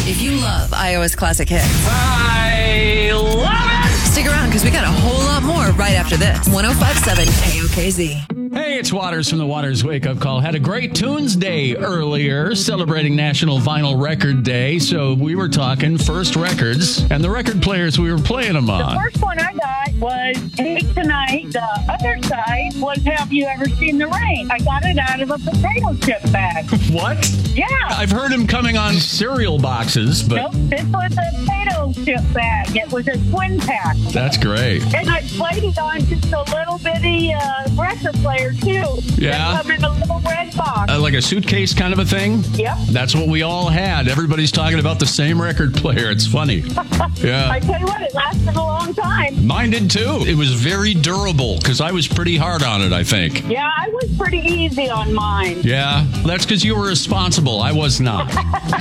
If you love iOS classic hits, I love it! stick around because we got a whole lot more right after this. 105.7 KOKZ. Hey, it's Waters from the Waters Wake Up Call. Had a great Tunes Day earlier, celebrating National Vinyl Record Day. So we were talking first records and the record players we were playing them on. The first one I got was Take Tonight. The other side was Have You Ever Seen the Rain? I got it out of a potato chip bag. What? Yeah. I've heard him coming on cereal boxes, but Nope, this was a potato chip bag. It was a twin pack. that's great. And I played it on just a little bitty record player, too. Yeah? They come in a little red box. Like a suitcase kind of a thing? Yep. That's what we all had. Everybody's talking about the same record player. It's funny. Yeah. I tell you what, it lasted a long time. Mine did too. It was very durable because I was pretty hard on it, I think. Yeah, I was pretty easy on mine. Yeah, that's because you were responsible. I was not.